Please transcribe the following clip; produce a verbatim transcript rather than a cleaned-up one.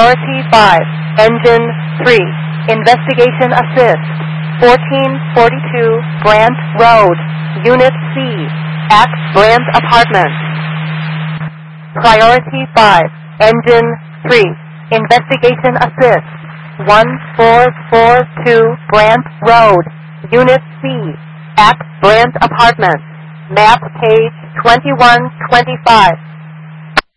Priority five, Engine three, Investigation Assist, fourteen forty-two Grant Road, Unit C, at Grant Apartments. Priority five, Engine three, Investigation Assist, one four four two Grant Road, Unit C, at Grant Apartments. Map page twenty-one twenty-five.